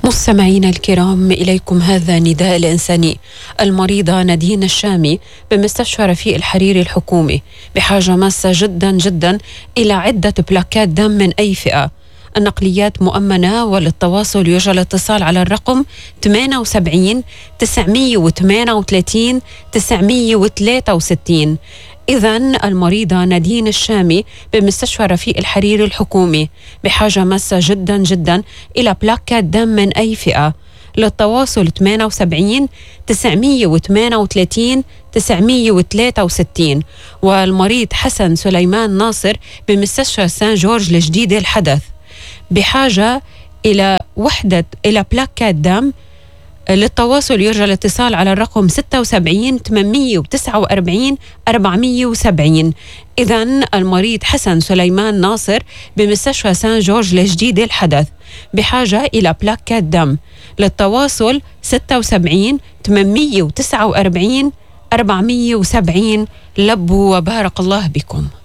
مستمعينا الكرام، إليكم هذا نداء الإنساني. المريضة نادين الشامي بمستشفى رفيق الحريري الحكومي بحاجة ماسة جدا جدا إلى عدة بلاكات دم من أي فئة. النقليات مؤمنة، وللتواصل يرجى الاتصال على الرقم 78 938 963. إذن المريضة نادين الشامي بمستشفى رفيق الحريري الحكومي بحاجة ماسة جدا جدا إلى بلاكات دم من أي فئة. للتواصل 78 938 963. والمريض حسن سليمان ناصر بمستشفى سان جورج الجديدة الحدث بحاجة إلى بلاكات دم. للتواصل يرجى الاتصال على الرقم 76 849 470. إذن المريض حسن سليمان ناصر بمستشفى سان جورج الجديدة الحدث بحاجة إلى بلاكات دم. للتواصل 76 849 470. لبوا وبارك الله بكم.